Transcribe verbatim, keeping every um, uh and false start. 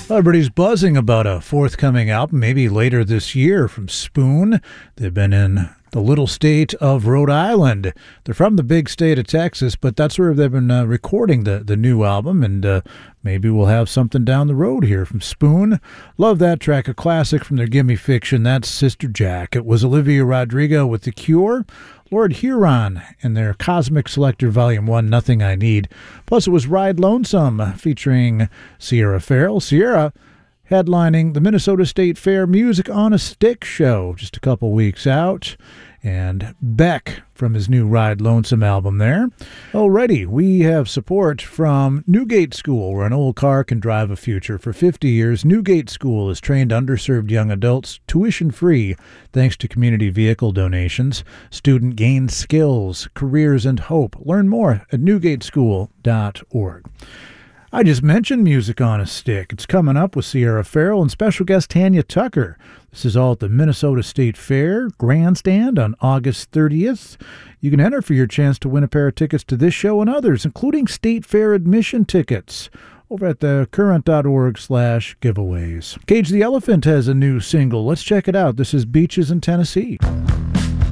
Everybody's buzzing about a forthcoming album, maybe later this year, from Spoon. They've been in the little state of Rhode Island. They're from the big state of Texas, but that's where they've been uh, recording the, the new album, and uh, maybe we'll have something down the road here from Spoon. Love that track, a classic from their Gimme Fiction. That's Sister Jack. It was Olivia Rodrigo with The Cure, Lord Huron and their Cosmic Selector Volume one, Nothing I Need. Plus it was Ride Lonesome featuring Sierra Farrell. Sierra headlining the Minnesota State Fair Music on a Stick show just a couple weeks out. And Beck from his new Ride Lonesome album there. Alrighty, we have support from Newgate School, where an old car can drive a future. For fifty years, Newgate School has trained underserved young adults tuition-free thanks to community vehicle donations. Student gains skills, careers, and hope. Learn more at newgate school dot org. I just mentioned Music on a Stick. It's coming up with Sierra Farrell and special guest Tanya Tucker. This is all at the Minnesota State Fair Grandstand on August thirtieth. You can enter for your chance to win a pair of tickets to this show and others, including State Fair admission tickets, over at the current dot org slash giveaways. Cage the Elephant has a new single. Let's check it out. This is Beaches in Tennessee.